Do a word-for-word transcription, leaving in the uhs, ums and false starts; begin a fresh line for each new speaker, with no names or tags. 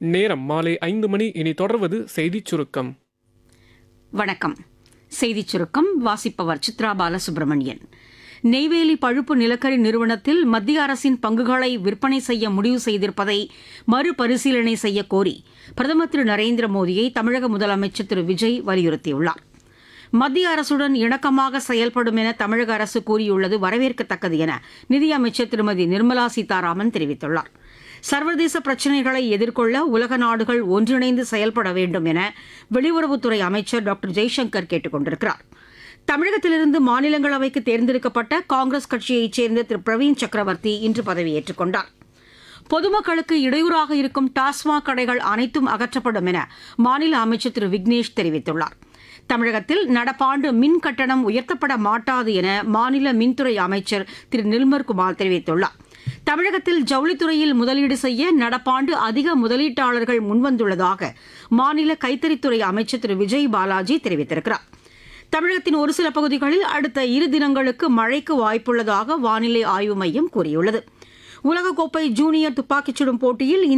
நேரம் மாலை ஐந்து மணி. இனி தொடர்வது செய்திச் சுருக்கம்.
வணக்கம். செய்திச் சுருக்கம் வாசிப்பவர் சித்ரா பாலசுப்ரமணியன். நெய்வேலி பழுப்பு நிலக்கரி நிறுவனத்தில் மத்திய அரசின் பங்குகளை விற்பனை செய்ய முடிவு செய்திருப்பதை மறுபரிசீலனை செய்ய கோரி பிரதமர் திரு நரேந்திர மோடியை தமிழக முதலமைச்சர் திரு விஜய் வலியுறுத்தியுள்ளார். மத்திய அரசுடன் இணக்கமாக செயல்படும் என தமிழக அரசு கூறியுள்ளது வரவேற்கத்தக்கது என நிதியமைச்சர் திருமதி நிர்மலா சீதாராமன் தெரிவித்துள்ளார். சர்வதேச பிரச்சினைகளை எதிர்கொள்ள உலக நாடுகள் ஒன்றிணைந்து செயல்பட வேண்டும் என வெளியுறவுத்துறை அமைச்சர் டாக்டர் ஜெய்சங்கர் கேட்டுக் கொண்டிருக்கிறார். தமிழகத்திலிருந்து மாநிலங்களவைக்கு தேர்ந்தெடுக்கப்பட்ட காங்கிரஸ் கட்சியைச் சேர்ந்த திரு பிரவீன் சக்கரவர்த்தி இன்று பதவியேற்றுக் கொண்டார். பொதுமக்களுக்கு இடையூறாக இருக்கும் டாஸ்மாக் கடைகள் அனைத்தும் அகற்றப்படும் என மாநில அமைச்சர் திரு விக்னேஷ் தெரிவித்துள்ளார். தமிழகத்தில் நடப்பாண்டு மின் கட்டணம் உயர்த்தப்பட மாட்டாது என மாநில மின்துறை அமைச்சர் திரு நிர்மல்குமார் தெரிவித்துள்ளார். தமிழகத்தில் ஜவுளித்துறையில் முதலீடு செய்ய நடப்பாண்டு அதிக முதலீட்டாளர்கள் முன்வந்துள்ளதாக மாநில கைத்தறித்துறை அமைச்சர் திரு விஜய் பாலாஜி தெரிவித்திருக்கிறார். தமிழகத்தின் ஒரு சில பகுதிகளில் அடுத்த இரு தினங்களுக்கு மழைக்கு வாய்ப்புள்ளதாக வானிலை ஆய்வு மையம் கூறியுள்ளது. உலகக்கோப்பை ஜூனியர் துப்பாக்கிச் சுடும் போட்டியில்